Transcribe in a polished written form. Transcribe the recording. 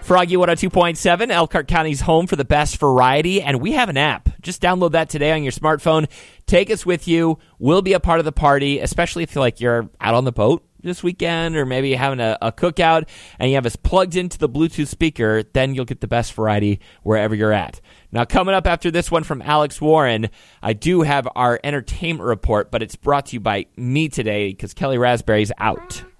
Froggy 102.7, Elkhart County's home for the best variety, and we have an app. Just download that today on your smartphone. Take us with you. We'll be a part of the party, especially if you're out on the boat this weekend, or maybe you're having a cookout and you have us plugged into the Bluetooth speaker. Then you'll get the best variety wherever you're at. Now, coming up after this one from Alex Warren, I do have our entertainment report, but it's brought to you by me today because Kelly Raspberry's out.